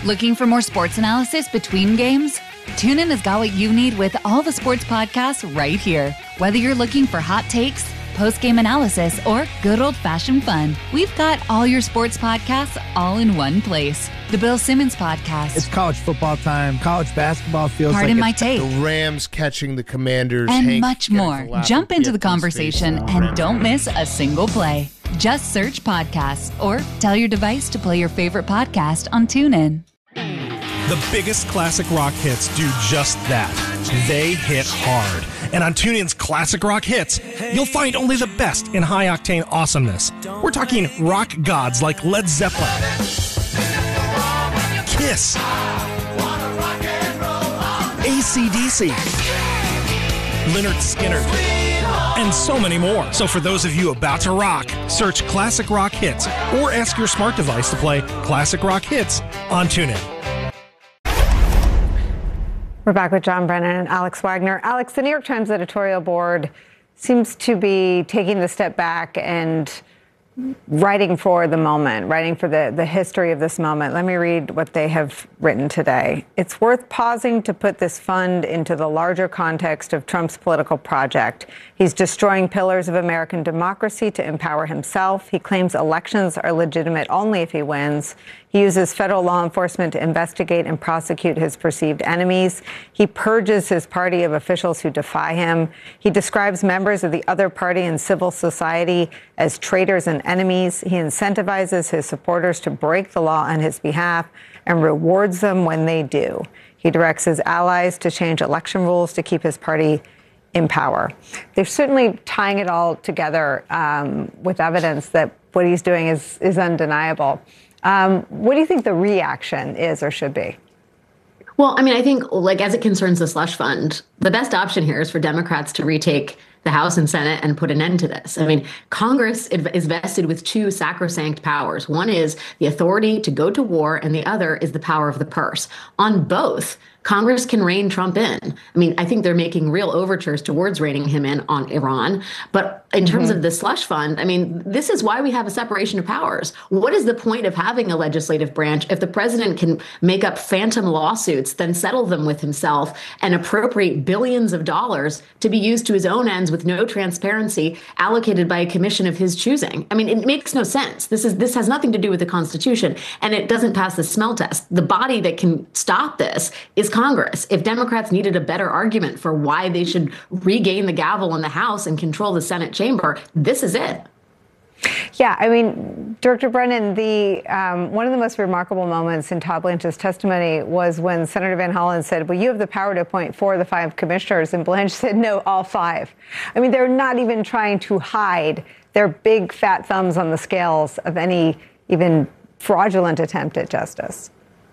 Looking for more sports analysis between games? TuneIn has got what you need with all the sports podcasts right here. Whether you're looking for hot takes, post-game analysis, or good old-fashioned fun, we've got all your sports podcasts all in one place. The Bill Simmons Podcast. It's college football time. College basketball feels Pardon like my take. The Rams catching the Commanders. And Hank much more. Jump into the conversation and don't miss a single play. Just search podcasts or tell your device to play your favorite podcast on TuneIn. The biggest classic rock hits do just that. They hit hard. And on TuneIn's Classic Rock Hits, you'll find only the best in high-octane awesomeness. We're talking rock gods like Led Zeppelin, Kiss, AC/DC, Lynyrd Skynyrd, and so many more. So for those of you about to rock, search Classic Rock Hits or ask your smart device to play Classic Rock Hits on TuneIn. We're back with John Brennan and Alex Wagner. Alex, the New York Times editorial board seems to be taking the step back and writing for the moment, writing for the history of this moment. Let me read what they have written today. It's worth pausing to put this fund into the larger context of Trump's political project. He's destroying pillars of American democracy to empower himself. He claims elections are legitimate only if he wins. He uses federal law enforcement to investigate and prosecute his perceived enemies. He purges his party of officials who defy him. He describes members of the other party and civil society as traitors and enemies. He incentivizes his supporters to break the law on his behalf and rewards them when they do. He directs his allies to change election rules to keep his party in power. They're certainly tying it all together with evidence that what he's doing is undeniable. What do you think the reaction is or should be? Well, I mean, I think, like, as it concerns the slush fund, the best option here is for Democrats to retake the House and Senate and put an end to this. I mean, Congress is vested with two sacrosanct powers. One is the authority to go to war, and the other is the power of the purse. On both, Congress can rein Trump in. I mean, I think they're making real overtures towards reining him in on Iran. But in terms of the slush fund, I mean, this is why we have a separation of powers. What is the point of having a legislative branch if the president can make up phantom lawsuits, then settle them with himself and appropriate billions of dollars to be used to his own ends with no transparency allocated by a commission of his choosing? I mean, it makes no sense. This has nothing to do with the Constitution, and it doesn't pass the smell test. The body that can stop this is Congress. If Democrats needed a better argument for why they should regain the gavel in the House and control the Senate chamber, this is it. Yeah, I mean, Director Brennan, one of the most remarkable moments in Todd Blanch's testimony was when Senator Van Hollen said, well, you have the power to appoint 4 of the 5 commissioners, and Blanche said, no, all 5. I mean, they're not even trying to hide their big fat thumbs on the scales of any even fraudulent attempt at justice.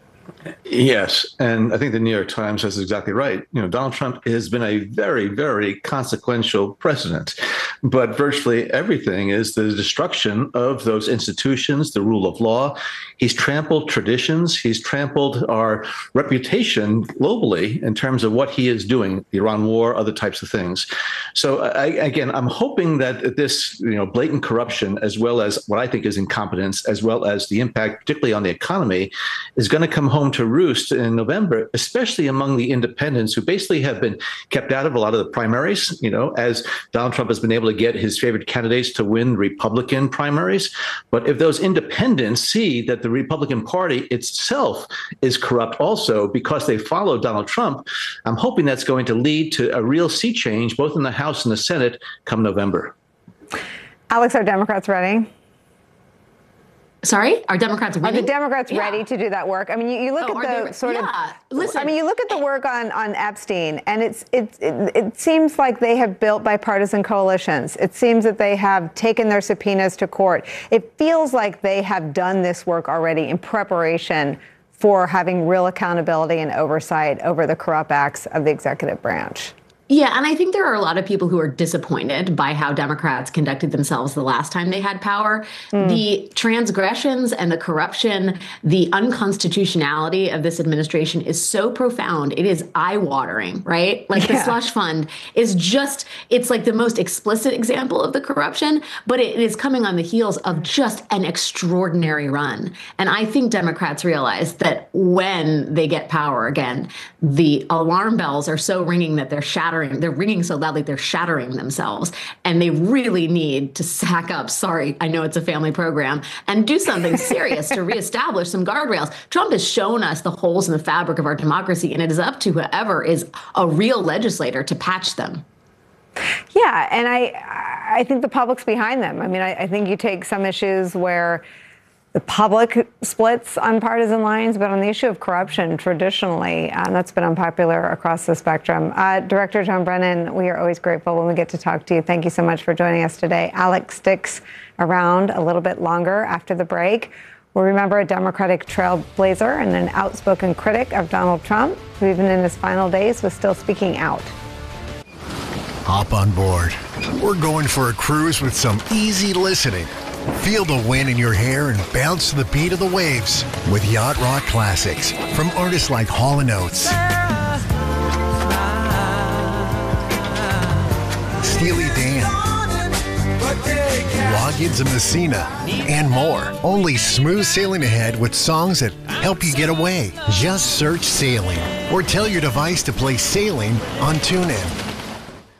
Yes, and I think the New York Times is exactly right. You know, Donald Trump has been a very, very consequential president, but virtually everything is the destruction of those institutions, the rule of law. He's trampled traditions. He's trampled our reputation globally in terms of what he is doing, the Iran war, other types of things. So I'm hoping that this, blatant corruption, as well as what I think is incompetence, as well as the impact, particularly on the economy, is going to come home to roost in November, especially among the independents who basically have been kept out of a lot of the primaries, as Donald Trump has been able to get his favorite candidates to win Republican primaries. But if those independents see that the Republican Party itself is corrupt also because they follow Donald Trump, I'm hoping that's going to lead to a real sea change, both in the House and the Senate come November. Alex, are Democrats ready? Sorry, are Democrats ready? Are the Democrats ready to do that work? I mean, you look at the sort of. Listen. I mean, you look at the work on Epstein, and it seems like they have built bipartisan coalitions. It seems that they have taken their subpoenas to court. It feels like they have done this work already in preparation for having real accountability and oversight over the corrupt acts of the executive branch. Yeah, and I think there are a lot of people who are disappointed by how Democrats conducted themselves the last time they had power. The transgressions and the corruption, the unconstitutionality of this administration is so profound. It is eye-watering, right? Like the slush fund is just, it's like the most explicit example of the corruption, but it is coming on the heels of just an extraordinary run. And I think Democrats realize that when they get power again, the alarm bells are so ringing that they're ringing so loudly they're shattering themselves, and they really need to sack up. Sorry, I know it's a family program, and do something serious to reestablish some guardrails. Trump has shown us the holes in the fabric of our democracy, and it is up to whoever is a real legislator to patch them. Yeah, and I think the public's behind them. I mean, I think you take some issues where the public splits on partisan lines, but on the issue of corruption, traditionally, that's been unpopular across the spectrum. Director John Brennan, we are always grateful when we get to talk to you. Thank you so much for joining us today. Alex sticks around a little bit longer after the break. We'll remember a Democratic trailblazer and an outspoken critic of Donald Trump, who even in his final days was still speaking out. Hop on board. We're going for a cruise with some easy listening. Feel the wind in your hair and bounce to the beat of the waves with Yacht Rock Classics from artists like Hall & Oates, Steely Dan, Loggins and Messina, and more. Only smooth sailing ahead with songs that help you get away. Just search Sailing or tell your device to play Sailing on TuneIn.